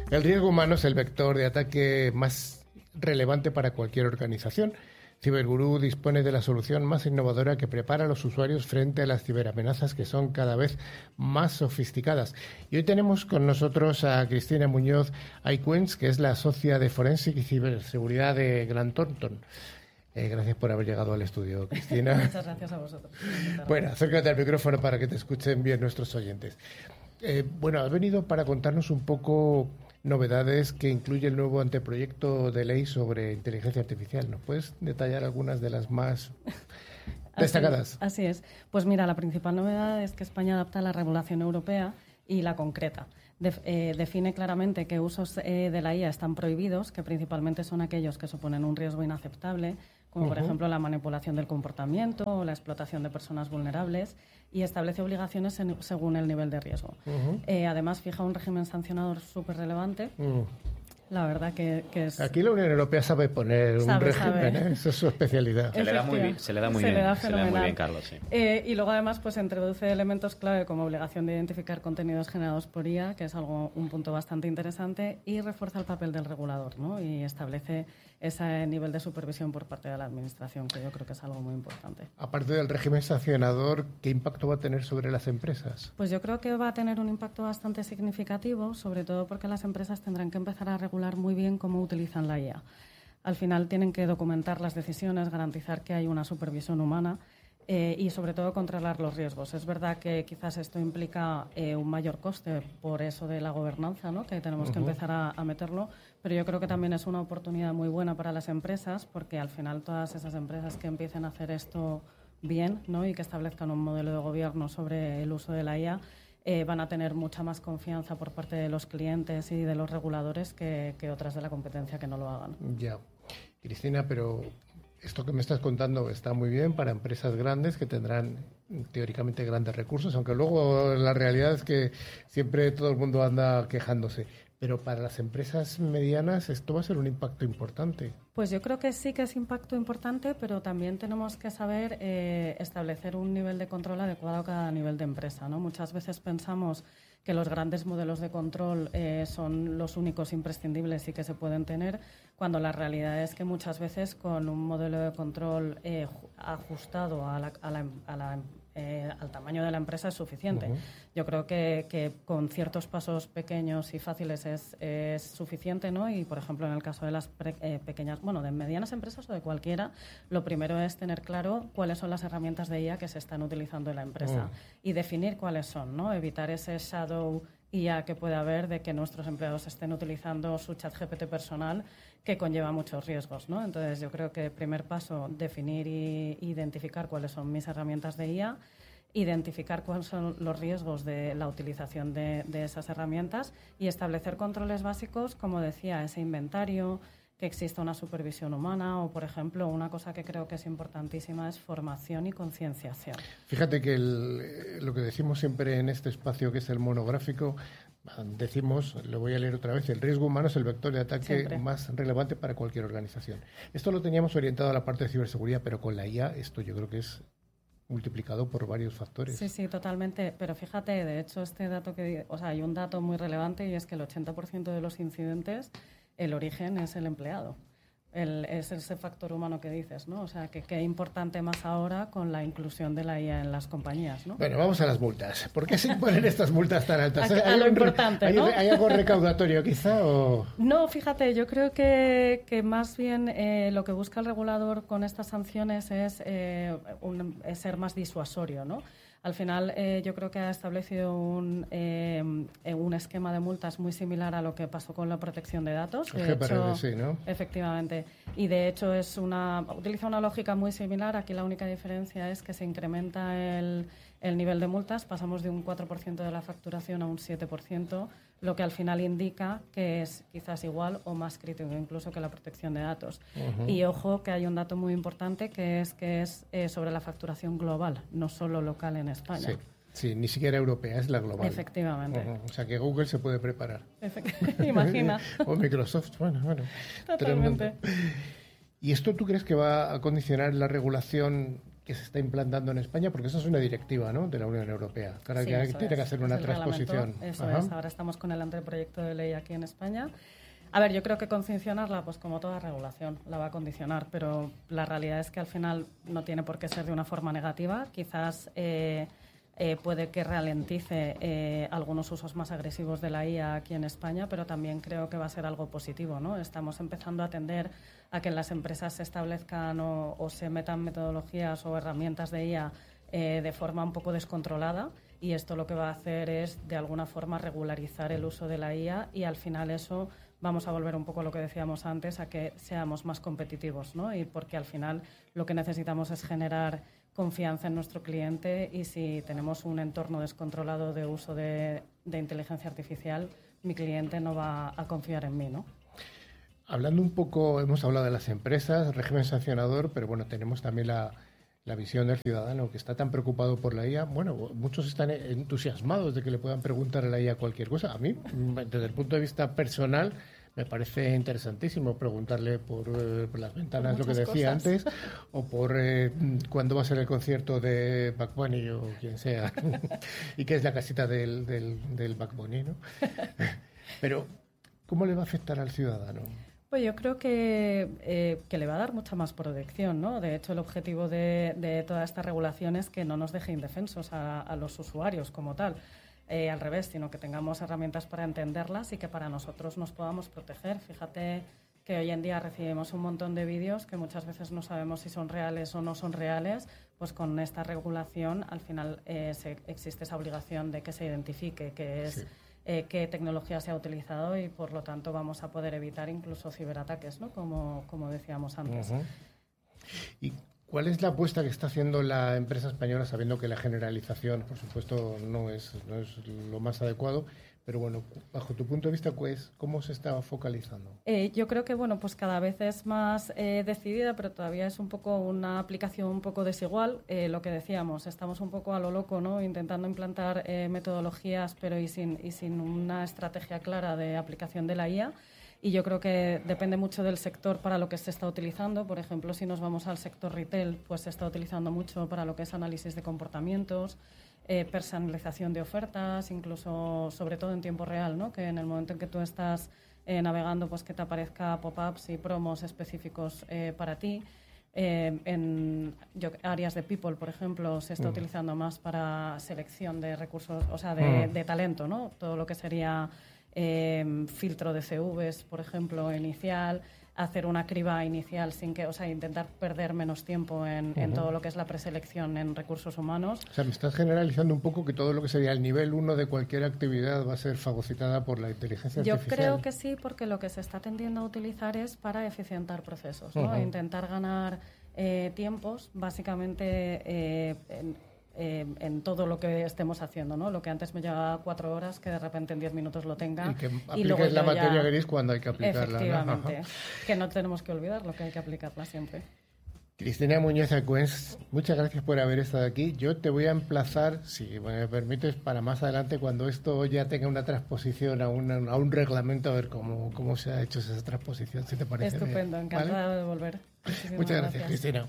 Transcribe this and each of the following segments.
El riesgo humano es el vector de ataque más relevante para cualquier organización. CyberGurú dispone de la solución más innovadora que prepara a los usuarios frente a las ciberamenazas que son cada vez más sofisticadas. Y hoy tenemos con nosotros a Cristina Muñoz Aycuens, que es la socia de Forensic y Ciberseguridad de Grant Thornton. Gracias por haber llegado al estudio, Cristina. Muchas gracias a vosotros. Bueno, acércate al micrófono para que te escuchen bien nuestros oyentes. Has venido para contarnos un poco novedades que incluye el nuevo anteproyecto de ley sobre inteligencia artificial. ¿Nos puedes detallar algunas de las más destacadas? Así es. Pues mira, la principal novedad es que España adapta la regulación europea y la concreta. Define claramente qué usos de la IA están prohibidos, que principalmente son aquellos que suponen un riesgo inaceptable, como por ejemplo la manipulación del comportamiento o la explotación de personas vulnerables, y establece obligaciones según el nivel de riesgo. Además, fija un régimen sancionador súper relevante. La verdad que es... Aquí la Unión Europea sabe poner un régimen, ¿eh? Eso es su especialidad. Se le da muy bien, Carlos. Sí. Y luego además pues introduce elementos clave como obligación de identificar contenidos generados por IA, que es un punto bastante interesante, y refuerza el papel del regulador, ¿no? Y establece ese nivel de supervisión por parte de la Administración, que yo creo que es algo muy importante. Aparte del régimen sancionador, ¿qué impacto va a tener sobre las empresas? Pues yo creo que va a tener un impacto bastante significativo, sobre todo porque las empresas tendrán que empezar a regular muy bien cómo utilizan la IA. Al final tienen que documentar las decisiones, garantizar que hay una supervisión humana y sobre todo controlar los riesgos. Es verdad que quizás esto implica un mayor coste por eso de la gobernanza, ¿no? Que tenemos que empezar a meterlo, pero yo creo que también es una oportunidad muy buena para las empresas, porque al final todas esas empresas que empiecen a hacer esto bien, ¿no? Y que establezcan un modelo de gobierno sobre el uso de la IA, van a tener mucha más confianza por parte de los clientes y de los reguladores que otras de la competencia que no lo hagan. Ya. Cristina, pero esto que me estás contando está muy bien para empresas grandes que tendrán teóricamente grandes recursos, aunque luego la realidad es que siempre todo el mundo anda quejándose. Pero para las empresas medianas esto va a ser un impacto importante. Pues yo creo que sí que es impacto importante, pero también tenemos que saber establecer un nivel de control adecuado a cada nivel de empresa, ¿no? Muchas veces pensamos que los grandes modelos de control son los únicos imprescindibles y que se pueden tener, cuando la realidad es que muchas veces con un modelo de control ajustado al tamaño de la empresa es suficiente. Yo creo que con ciertos pasos pequeños y fáciles es suficiente, ¿no? Y, por ejemplo, en el caso de las pequeñas, de medianas empresas o de cualquiera, lo primero es tener claro cuáles son las herramientas de IA que se están utilizando en la empresa y definir cuáles son, ¿no? Evitar ese shadow IA que puede haber de que nuestros empleados estén utilizando su chat GPT personal, que conlleva muchos riesgos, ¿no? Entonces, yo creo que primer paso, definir e identificar cuáles son mis herramientas de IA, identificar cuáles son los riesgos de la utilización de esas herramientas y establecer controles básicos, como decía, ese inventario, que exista una supervisión humana o, por ejemplo, una cosa que creo que es importantísima es formación y concienciación. Fíjate que lo que decimos siempre en este espacio, que es el monográfico, decimos, lo voy a leer otra vez, el riesgo humano es el vector de ataque más relevante para cualquier organización. Esto lo teníamos orientado a la parte de ciberseguridad, pero con la IA esto yo creo que es multiplicado por varios factores. Sí, totalmente. Pero fíjate, de hecho, hay un dato muy relevante y es que el 80% de los incidentes, el origen es el empleado. Es ese factor humano que dices, ¿no? O sea, que qué importante más ahora con la inclusión de la IA en las compañías, ¿no? Bueno, vamos a las multas. ¿Por qué se imponen estas multas tan altas? A lo importante, ¿no? ¿Hay algo recaudatorio quizá? O... No, fíjate, yo creo que más bien lo que busca el regulador con estas sanciones es ser más disuasorio, ¿no? Al final, yo creo que ha establecido un esquema de multas muy similar a lo que pasó con la protección de datos. De hecho, sí, ¿no? Efectivamente. Y de hecho utiliza una lógica muy similar. Aquí la única diferencia es que se incrementa el nivel de multas. Pasamos de un 4% de la facturación a un 7%, lo que al final indica que es quizás igual o más crítico incluso que la protección de datos. Y ojo que hay un dato muy importante que es sobre la facturación global, no solo local en España. Sí, ni siquiera europea, es la global. Efectivamente. O sea que Google se puede preparar. Imagina. O Microsoft, bueno. Totalmente. ¿Y esto tú crees que va a condicionar la regulación que se está implantando en España? Porque eso es una directiva, ¿no?, de la Unión Europea. Ahora sí, tiene que hacer una transposición. Eso es. Ahora estamos con el anteproyecto de ley aquí en España. A ver, yo creo que condicionarla, pues como toda regulación, la va a condicionar, pero la realidad es que al final no tiene por qué ser de una forma negativa. Quizás puede que ralentice algunos usos más agresivos de la IA aquí en España, pero también creo que va a ser algo positivo, ¿no? Estamos empezando a atender a que en las empresas se establezcan o se metan metodologías o herramientas de IA de forma un poco descontrolada, y esto lo que va a hacer es, de alguna forma, regularizar el uso de la IA, y al final eso vamos a volver un poco a lo que decíamos antes, a que seamos más competitivos, ¿no? Y porque al final lo que necesitamos es generar confianza en nuestro cliente, y si tenemos un entorno descontrolado de uso de inteligencia artificial, mi cliente no va a confiar en mí, ¿no? Hablando un poco, hemos hablado de las empresas, régimen sancionador, pero bueno, tenemos también la visión del ciudadano, que está tan preocupado por la IA. Bueno, muchos están entusiasmados de que le puedan preguntar a la IA cualquier cosa. A mí, desde el punto de vista personal, me parece interesantísimo preguntarle por las ventanas, lo que decía antes, o por cuándo va a ser el concierto de Bad Bunny o quien sea, y qué es la casita del Bad Bunny, ¿no? Pero, ¿cómo le va a afectar al ciudadano? Pues yo creo que le va a dar mucha más protección, ¿no? De hecho, el objetivo de toda esta regulación es que no nos deje indefensos a los usuarios como tal. Al revés, sino que tengamos herramientas para entenderlas y que para nosotros nos podamos proteger. Fíjate que hoy en día recibimos un montón de vídeos que muchas veces no sabemos si son reales o no son reales. Pues con esta regulación al final existe esa obligación de que se identifique qué es, qué tecnología se ha utilizado, y por lo tanto vamos a poder evitar incluso ciberataques, ¿no? Como decíamos antes. Uh-huh. ¿Y cuál es la apuesta que está haciendo la empresa española, sabiendo que la generalización, por supuesto, no es lo más adecuado? Pero bueno, bajo tu punto de vista, ¿cómo se está focalizando? Yo creo que bueno, pues cada vez es más decidida, pero todavía es un poco una aplicación un poco desigual. Lo que decíamos, estamos un poco a lo loco, ¿no? Intentando implantar metodologías, pero y sin una estrategia clara de aplicación de la IA. Y yo creo que depende mucho del sector para lo que se está utilizando. Por ejemplo, si nos vamos al sector retail, pues se está utilizando mucho para lo que es análisis de comportamientos, personalización de ofertas, incluso sobre todo en tiempo real, ¿no? Que en el momento en que tú estás navegando, pues que te aparezca pop-ups y promos específicos para ti. En áreas de people, por ejemplo, se está utilizando más para selección de recursos, o sea, de talento, ¿no? Todo lo que sería filtro de CVs, por ejemplo, inicial, hacer una criba inicial sin que, o sea, intentar perder menos tiempo en todo lo que es la preselección en recursos humanos. O sea, me estás generalizando un poco que todo lo que sería el nivel 1 de cualquier actividad va a ser fagocitada por la inteligencia artificial. Yo creo que sí, porque lo que se está tendiendo a utilizar es para eficientar procesos, ¿no? Intentar ganar tiempos, básicamente en todo lo que estemos haciendo, ¿no? Lo que antes me llevaba 4 horas, que de repente en 10 minutos lo tenga. Y que apliques la materia gris cuando hay que aplicarla. Efectivamente. ¿No? Que no tenemos que olvidar lo que hay que aplicarla siempre. Cristina Muñoz Acuens, muchas gracias por haber estado aquí. Yo te voy a emplazar, si me permites, para más adelante, cuando esto ya tenga una transposición a un reglamento, a ver cómo se ha hecho esa transposición, si te parece. Estupendo, bien. encantada de volver. Muchas gracias, Cristina.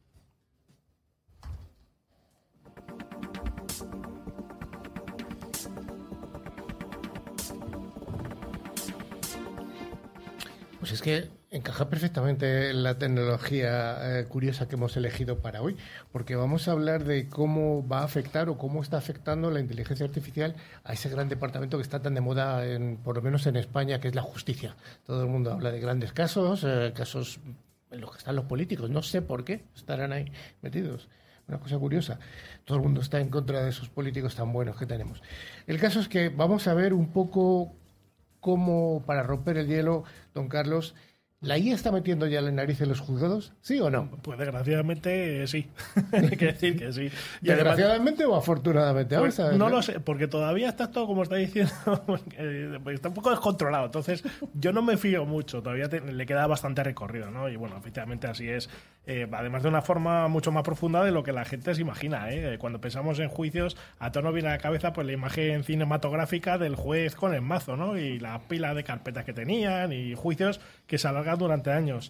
Pues es que encaja perfectamente la tecnología curiosa que hemos elegido para hoy, porque vamos a hablar de cómo va a afectar o cómo está afectando la inteligencia artificial a ese gran departamento que está tan de moda, por lo menos en España, que es la justicia. Todo el mundo habla de grandes casos en los que están los políticos. No sé por qué estarán ahí metidos. Una cosa curiosa. Todo el mundo está en contra de esos políticos tan buenos que tenemos. El caso es que vamos a ver un poco cómo, para romper el hielo, don Carlos, ¿la IA está metiendo ya la nariz en los juzgados? ¿Sí o no? Pues desgraciadamente sí. Hay que decir que sí. Y ¿desgraciadamente además, o afortunadamente? Pues, no lo sé, porque todavía está todo, como está diciendo, está un poco descontrolado. Entonces, yo no me fío mucho. Todavía le queda bastante recorrido, ¿no? Y bueno, efectivamente así es. Además de una forma mucho más profunda de lo que la gente se imagina, ¿eh? Cuando pensamos en juicios, a todos nos viene a la cabeza pues la imagen cinematográfica del juez con el mazo, ¿no? Y la pila de carpetas que tenían y juicios que se alargan durante años.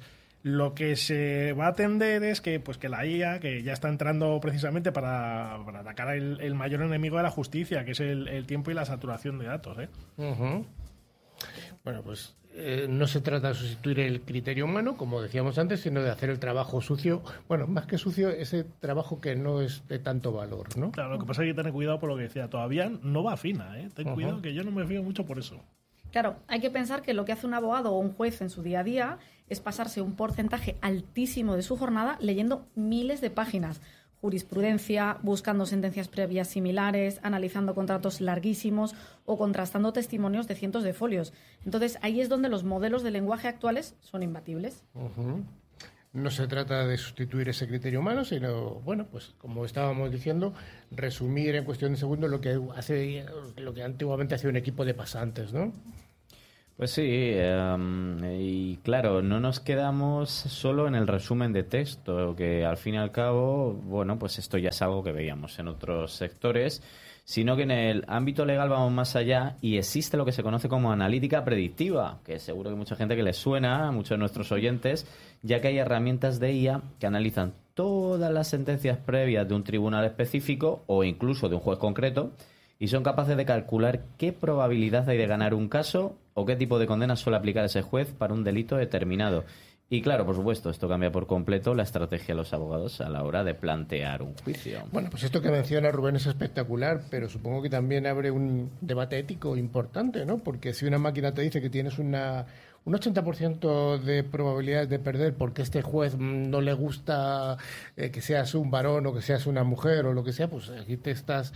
Lo que se va a atender es que la IA, que ya está entrando precisamente para atacar el mayor enemigo de la justicia, que es el tiempo y la saturación de datos. Uh-huh. Bueno, pues no se trata de sustituir el criterio humano, como decíamos antes, sino de hacer el trabajo sucio. Bueno, más que sucio, ese trabajo que no es de tanto valor, ¿no? Claro, lo que pasa es que hay que tener cuidado por lo que decía. Todavía no va fina, ¿eh? Ten cuidado, que yo no me fío mucho por eso. Claro, hay que pensar que lo que hace un abogado o un juez en su día a día es pasarse un porcentaje altísimo de su jornada leyendo miles de páginas, jurisprudencia, buscando sentencias previas similares, analizando contratos larguísimos o contrastando testimonios de cientos de folios. Entonces, ahí es donde los modelos de lenguaje actuales son imbatibles. Uh-huh. No se trata de sustituir ese criterio humano, sino, bueno, pues como estábamos diciendo, resumir en cuestión de segundos lo que antiguamente hacía un equipo de pasantes, ¿no? Pues sí, y claro, no nos quedamos solo en el resumen de texto, que al fin y al cabo, bueno, pues esto ya es algo que veíamos en otros sectores, sino que en el ámbito legal vamos más allá y existe lo que se conoce como analítica predictiva, que seguro que mucha gente que les suena, a muchos de nuestros oyentes, ya que hay herramientas de IA que analizan todas las sentencias previas de un tribunal específico o incluso de un juez concreto, y son capaces de calcular qué probabilidad hay de ganar un caso o qué tipo de condena suele aplicar ese juez para un delito determinado. Y claro, por supuesto, esto cambia por completo la estrategia de los abogados a la hora de plantear un juicio. Bueno, pues esto que menciona Rubén es espectacular, pero supongo que también abre un debate ético importante, ¿no? Porque si una máquina te dice que tienes un 80% de probabilidades de perder porque este juez no le gusta que seas un varón o que seas una mujer o lo que sea, pues aquí te estás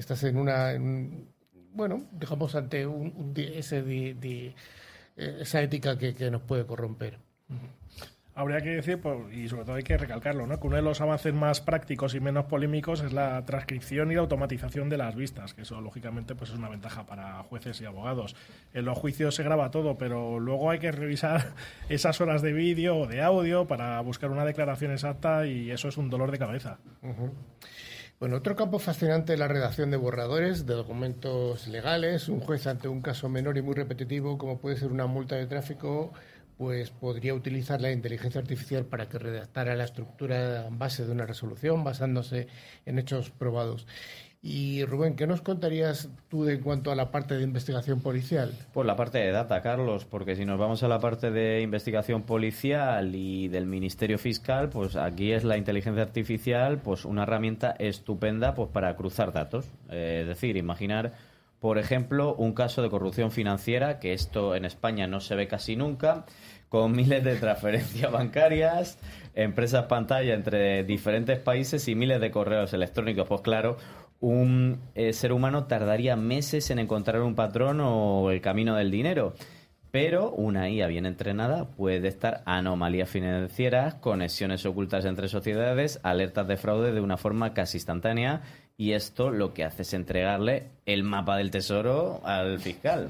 bueno, digamos, ante esa ética que nos puede corromper. Habría que decir, y sobre todo hay que recalcarlo, ¿no?, que uno de los avances más prácticos y menos polémicos es la transcripción y la automatización de las vistas, que eso lógicamente pues es una ventaja para jueces y abogados. En los juicios se graba todo, pero luego hay que revisar esas horas de vídeo o de audio para buscar una declaración exacta y eso es un dolor de cabeza. Uh-huh. Bueno, otro campo fascinante es la redacción de borradores de documentos legales. Un juez ante un caso menor y muy repetitivo, como puede ser una multa de tráfico, pues podría utilizar la inteligencia artificial para que redactara la estructura base de una resolución basándose en hechos probados. Y Rubén, ¿qué nos contarías tú en cuanto a la parte de investigación policial? Pues la parte de data, Carlos, porque si nos vamos a la parte de investigación policial y del Ministerio Fiscal, pues aquí es la inteligencia artificial pues una herramienta estupenda pues para cruzar datos. Es decir, imaginar, por ejemplo, un caso de corrupción financiera, que esto en España no se ve casi nunca, con miles de transferencias bancarias, empresas pantalla entre diferentes países y miles de correos electrónicos. Pues claro, un ser humano tardaría meses en encontrar un patrón o el camino del dinero. Pero una IA bien entrenada puede detectar anomalías financieras, conexiones ocultas entre sociedades, alertas de fraude de una forma casi instantánea. Y esto lo que hace es entregarle el mapa del tesoro al fiscal.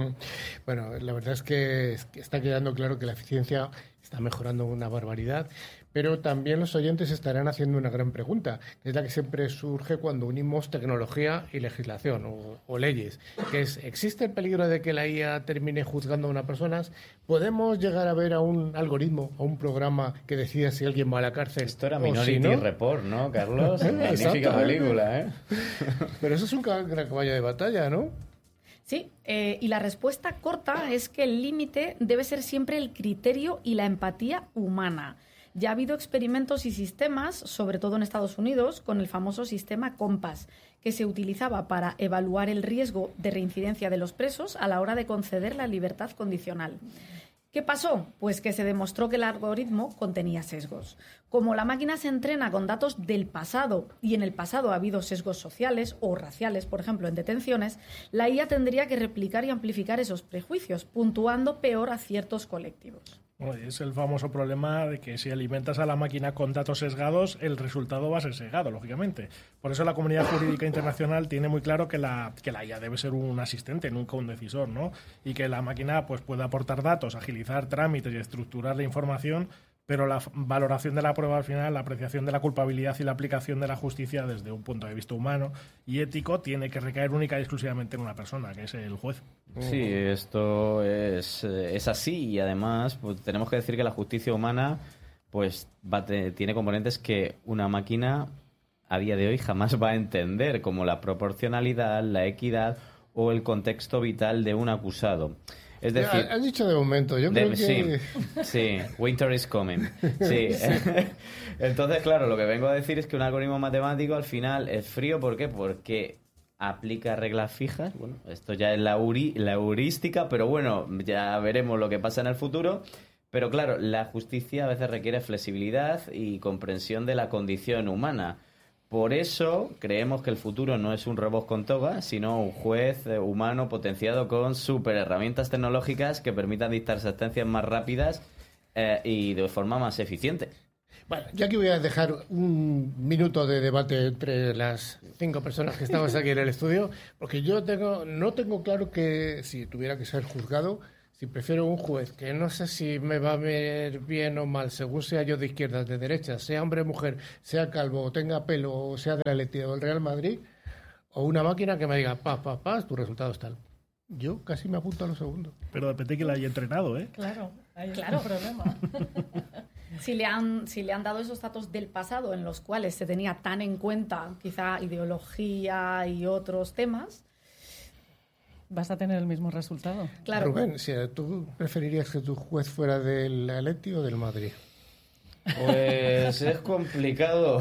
Bueno, la verdad es que está quedando claro que la eficiencia está mejorando una barbaridad, pero también los oyentes estarán haciendo una gran pregunta, que es la que siempre surge cuando unimos tecnología y legislación o leyes, que es, ¿existe el peligro de que la IA termine juzgando a una persona? ¿Podemos llegar a ver a un algoritmo, a un programa que decida si alguien va a la cárcel? Esto era Minority Report, ¿no, Carlos? Magnífica película, ¿eh? Pero eso es un gran caballo de batalla, ¿no? Sí, y la respuesta corta es que el límite debe ser siempre el criterio y la empatía humana. Ya ha habido experimentos y sistemas, sobre todo en Estados Unidos, con el famoso sistema COMPAS, que se utilizaba para evaluar el riesgo de reincidencia de los presos a la hora de conceder la libertad condicional. ¿Qué pasó? Pues que se demostró que el algoritmo contenía sesgos. Como la máquina se entrena con datos del pasado y en el pasado ha habido sesgos sociales o raciales, por ejemplo, en detenciones, la IA tendría que replicar y amplificar esos prejuicios, puntuando peor a ciertos colectivos. Es el famoso problema de que si alimentas a la máquina con datos sesgados, el resultado va a ser sesgado, lógicamente. Por eso la comunidad jurídica internacional tiene muy claro que la IA debe ser un asistente, nunca un decisor, ¿no? Y que la máquina pues puede aportar datos, agilizar trámites y estructurar la información, pero la valoración de la prueba al final, la apreciación de la culpabilidad y la aplicación de la justicia desde un punto de vista humano y ético tiene que recaer única y exclusivamente en una persona, que es el juez. Sí, esto es así y además pues, tenemos que decir que la justicia humana pues tiene componentes que una máquina a día de hoy jamás va a entender, como la proporcionalidad, la equidad o el contexto vital de un acusado. Es decir, has dicho de momento, yo creo que... Sí, winter is coming. Sí. Entonces, claro, lo que vengo a decir es que un algoritmo matemático al final es frío. ¿Por qué? Porque aplica reglas fijas. Bueno, esto ya es la heurística, pero bueno, ya veremos lo que pasa en el futuro. Pero claro, la justicia a veces requiere flexibilidad y comprensión de la condición humana. Por eso creemos que el futuro no es un robot con toga, sino un juez humano potenciado con super herramientas tecnológicas que permitan dictar sentencias más rápidas y de forma más eficiente. Bueno, yo aquí voy a dejar un minuto de debate entre las 5 personas que estamos aquí en el estudio, porque yo no tengo claro que si tuviera que ser juzgado, si prefiero un juez que no sé si me va a ver bien o mal, según sea yo de izquierdas, de derechas, sea hombre o mujer, sea calvo, o tenga pelo, o sea de la Athletic o del Real Madrid, o una máquina que me diga, tu resultado es tal. Yo casi me apunto a lo segundo. Pero depende de que la haya entrenado, ¿eh? Claro, ahí está el problema. Si le han dado esos datos del pasado en los cuales se tenía tan en cuenta quizá ideología y otros temas, vas a tener el mismo resultado. Claro. Rubén, si ¿tú preferirías que tu juez fuera del Athletic o del Madrid? Pues es complicado,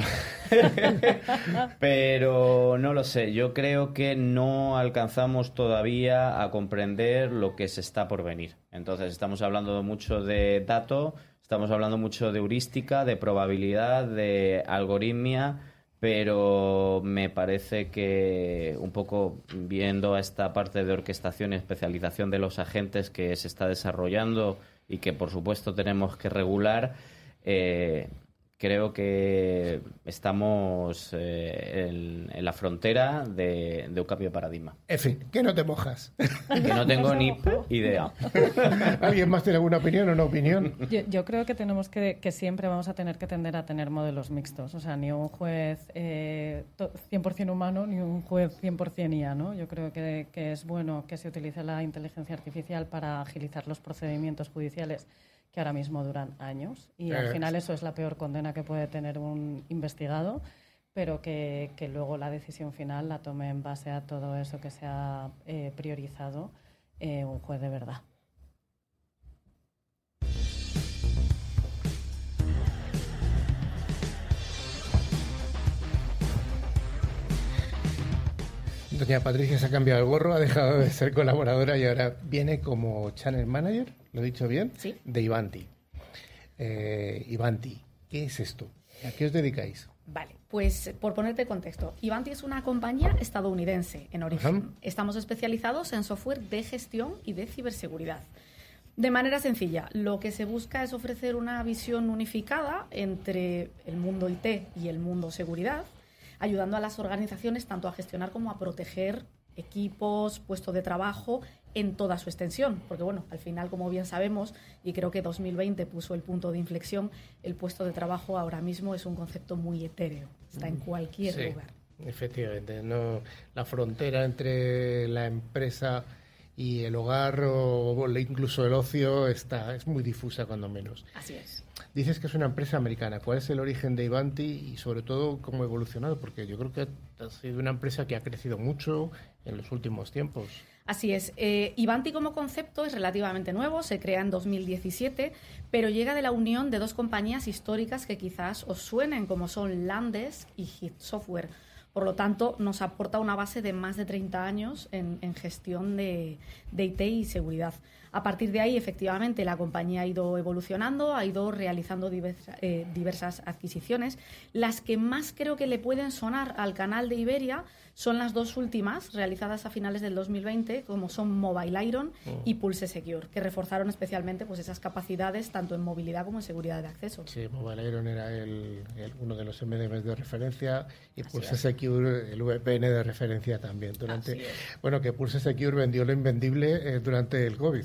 pero no lo sé. Yo creo que no alcanzamos todavía a comprender lo que se está por venir. Entonces estamos hablando mucho de dato, estamos hablando mucho de heurística, de probabilidad, de algoritmia, pero me parece que un poco viendo esta parte de orquestación y especialización de los agentes que se está desarrollando y que por supuesto tenemos que regular, creo que estamos en la frontera de un cambio de paradigma. En fin, que no te mojas. Que no tengo ni idea. ¿Alguien más tiene alguna opinión o no opinión? Yo creo que tenemos que siempre vamos a tener que tender a tener modelos mixtos. O sea, ni un juez 100% humano ni un juez 100% IA, ¿no? Yo creo que es bueno que se utilice la inteligencia artificial para agilizar los procedimientos judiciales que ahora mismo duran años y al final eso es la peor condena que puede tener un investigado, pero que luego la decisión final la tome en base a todo eso que se ha priorizado un juez de verdad. Doña Patricia se ha cambiado el gorro, ha dejado de ser colaboradora y ahora viene como Channel Manager, ¿lo he dicho bien? Sí. De Ivanti. Ivanti, ¿qué es esto? ¿A qué os dedicáis? Vale, pues por ponerte contexto, Ivanti es una compañía estadounidense en origen. Ajá. Estamos especializados en software de gestión y de ciberseguridad. De manera sencilla, lo que se busca es ofrecer una visión unificada entre el mundo IT y el mundo seguridad, ayudando a las organizaciones tanto a gestionar como a proteger equipos, puestos de trabajo en toda su extensión. Porque, bueno, al final, como bien sabemos, y creo que 2020 puso el punto de inflexión, el puesto de trabajo ahora mismo es un concepto muy etéreo. Está en cualquier lugar. Efectivamente, no, la frontera entre la empresa y el hogar o incluso el ocio es muy difusa, cuando menos. Así es. Dices que es una empresa americana. ¿Cuál es el origen de Ivanti y sobre todo cómo ha evolucionado? Porque yo creo que ha sido una empresa que ha crecido mucho en los últimos tiempos. Así es. Ivanti como concepto es relativamente nuevo, se crea en 2017, pero llega de la unión de dos compañías históricas que quizás os suenen, como son Landesk y Hit Software. Por lo tanto, nos aporta una base de más de 30 años en gestión de IT y seguridad. A partir de ahí, efectivamente, la compañía ha ido evolucionando, ha ido realizando diversas adquisiciones. Las que más creo que le pueden sonar al canal de Iberia son las dos últimas realizadas a finales del 2020, como son Mobile Iron y Pulse Secure, que reforzaron especialmente pues esas capacidades tanto en movilidad como en seguridad de acceso. Sí, Mobile Iron era uno de los MDMs de referencia y Pulse Secure el VPN de referencia también. Bueno, que Pulse Secure vendió lo invendible durante el COVID.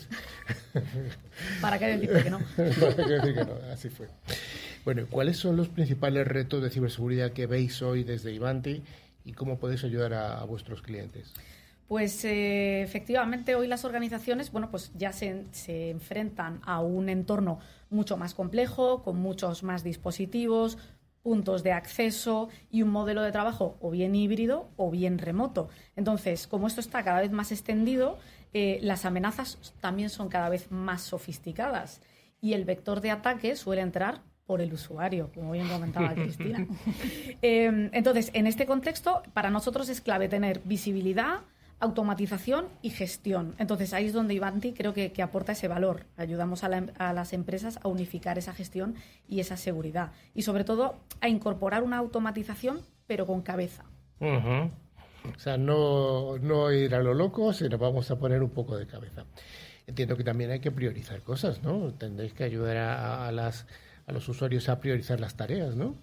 ¿Para qué decir que no? ¿Para qué decir que no? Así fue. Bueno, ¿cuáles son los principales retos de ciberseguridad que veis hoy desde Ivanti y cómo podéis ayudar a vuestros clientes? Pues efectivamente hoy las organizaciones pues ya se enfrentan a un entorno mucho más complejo, con muchos más dispositivos, puntos de acceso y un modelo de trabajo o bien híbrido o bien remoto. Entonces, como esto está cada vez más extendido, las amenazas también son cada vez más sofisticadas y el vector de ataque suele entrar por el usuario, como bien comentaba Cristina. Entonces, en este contexto, para nosotros es clave tener visibilidad, automatización y gestión. Entonces, ahí es donde Ivanti creo que aporta ese valor. Ayudamos a las empresas a unificar esa gestión y esa seguridad. Y, sobre todo, a incorporar una automatización, pero con cabeza. Uh-huh. O sea, no ir a lo loco, sino vamos a poner un poco de cabeza. Entiendo que también hay que priorizar cosas, ¿no? Tendréis que ayudar a los usuarios a priorizar las tareas, ¿no?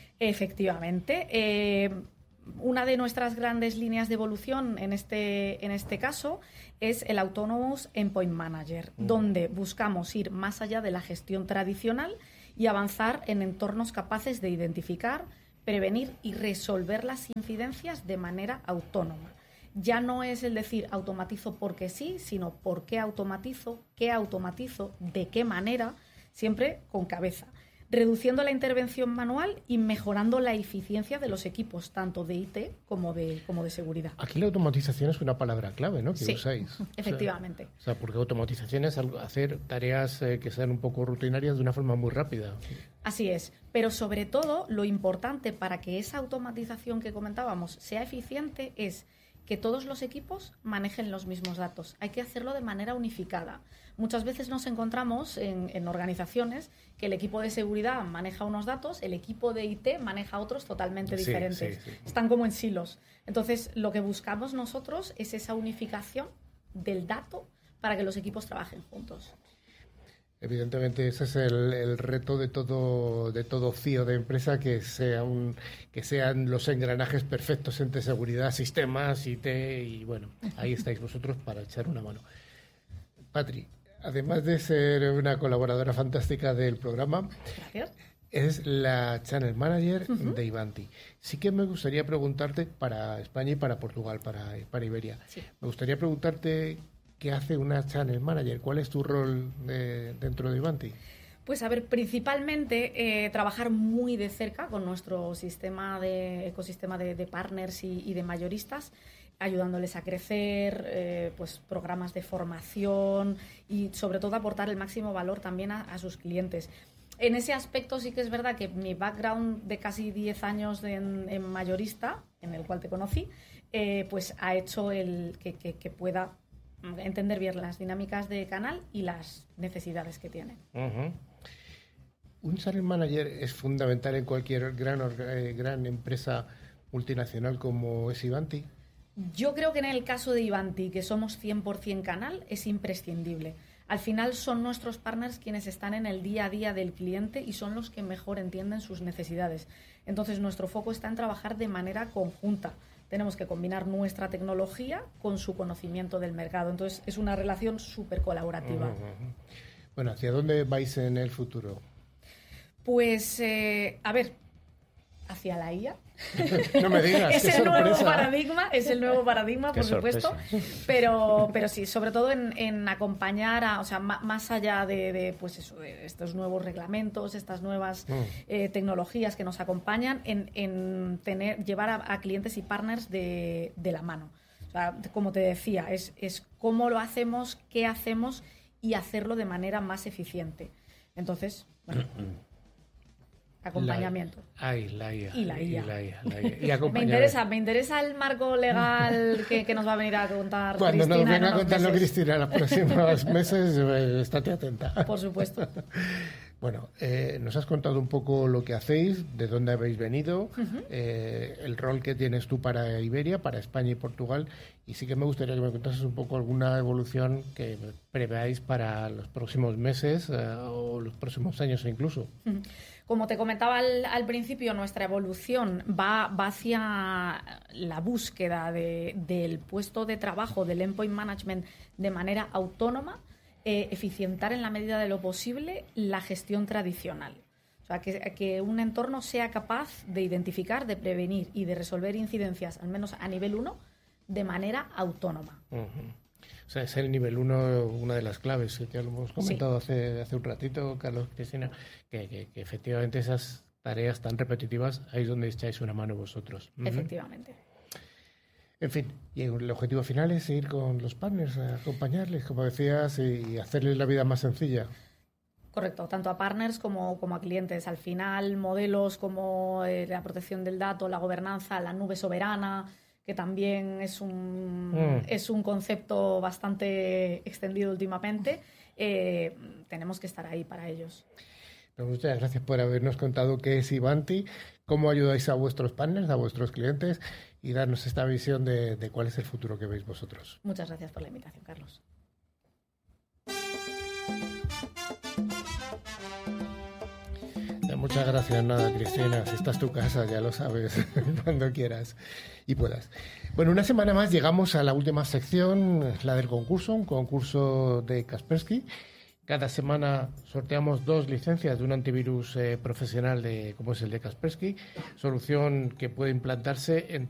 Efectivamente. Una de nuestras grandes líneas de evolución en este caso es el Autonomous Endpoint Manager, donde buscamos ir más allá de la gestión tradicional y avanzar en entornos capaces de identificar, prevenir y resolver las incidencias de manera autónoma. Ya no es el decir automatizo porque sí, sino por qué automatizo, de qué manera, siempre con cabeza, reduciendo la intervención manual y mejorando la eficiencia de los equipos, tanto de IT como de seguridad. Aquí la automatización es una palabra clave, ¿no? Que sí, usáis. Efectivamente. O sea, porque automatización es hacer tareas que sean un poco rutinarias de una forma muy rápida. Así es, pero sobre todo lo importante para que esa automatización que comentábamos sea eficiente es que todos los equipos manejen los mismos datos. Hay que hacerlo de manera unificada. Muchas veces nos encontramos en organizaciones que el equipo de seguridad maneja unos datos, el equipo de IT maneja otros totalmente diferentes. Sí. Están como en silos. Entonces, lo que buscamos nosotros es esa unificación del dato para que los equipos trabajen juntos. Evidentemente ese es el reto de todo CEO de empresa, que sean los engranajes perfectos entre seguridad, sistemas, IT, y bueno, ahí estáis vosotros para echar una mano. Patri, además de ser una colaboradora fantástica del programa, gracias, es la Channel Manager de Ivanti. Sí que me gustaría preguntarte, para España y para Portugal, para Iberia, sí, me gustaría preguntarte ¿qué hace una Channel Manager? ¿Cuál es tu rol dentro de Ivanti? Pues a ver, principalmente trabajar muy de cerca con nuestro ecosistema de partners y de mayoristas, ayudándoles a crecer, pues programas de formación y sobre todo aportar el máximo valor también a sus clientes. En ese aspecto sí que es verdad que mi background de casi 10 años en mayorista, en el cual te conocí, pues ha hecho que pueda entender bien las dinámicas de canal y las necesidades que tiene. Uh-huh. Un Channel Manager es fundamental en cualquier gran empresa multinacional como es Ivanti. Yo creo que en el caso de Ivanti, que somos 100% canal, es imprescindible. Al final son nuestros partners quienes están en el día a día del cliente y son los que mejor entienden sus necesidades. Entonces nuestro foco está en trabajar de manera conjunta. Tenemos que combinar nuestra tecnología con su conocimiento del mercado. Entonces, es una relación súper colaborativa. Uh-huh. Bueno, ¿hacia dónde vais en el futuro? Pues, a ver, hacia la IA. No me digas, es el nuevo paradigma, por supuesto. Pero sí, sobre todo en acompañar más allá de estos nuevos reglamentos, estas nuevas tecnologías que nos acompañan, en llevar a clientes y partners de la mano. O sea, como te decía, es cómo lo hacemos, qué hacemos y hacerlo de manera más eficiente. Entonces, bueno. Acompañamiento. La IA. Y la IA. Me interesa el marco legal que nos va a venir a contar Cuando Cristina. Cuando nos venga a contarlo Cristina en los próximos meses, estate atenta. Por supuesto. Bueno, nos has contado un poco lo que hacéis, de dónde habéis venido, el rol que tienes tú para Iberia, para España y Portugal, y sí que me gustaría que me contases un poco alguna evolución que preveáis para los próximos meses o los próximos años incluso. Como te comentaba al principio, nuestra evolución va hacia la búsqueda del puesto de trabajo del endpoint management de manera autónoma, eficientar en la medida de lo posible la gestión tradicional. O sea, que un entorno sea capaz de identificar, de prevenir y de resolver incidencias, al menos a nivel 1, de manera autónoma. O sea, es el nivel 1 una de las claves, que ya lo hemos comentado hace un ratito, Carlos, Cristina, que efectivamente esas tareas tan repetitivas, ahí es donde echáis una mano vosotros. Efectivamente. En fin, y el objetivo final es ir con los partners, acompañarles, como decías, y hacerles la vida más sencilla. Correcto, tanto a partners como a clientes. Al final, modelos como la protección del dato, la gobernanza, la nube soberana, que también es un concepto bastante extendido últimamente, tenemos que estar ahí para ellos. Muchas gracias por habernos contado qué es Ivanti, cómo ayudáis a vuestros partners, a vuestros clientes y darnos esta visión de cuál es el futuro que veis vosotros. Muchas gracias por la invitación, Carlos. Muchas gracias, nada, Cristina. Si esta es tu casa, ya lo sabes, cuando quieras y puedas. Bueno, una semana más llegamos a la última sección, la del concurso, un concurso de Kaspersky. Cada semana sorteamos 2 licencias de un antivirus profesional como es el de Kaspersky, solución que puede implantarse en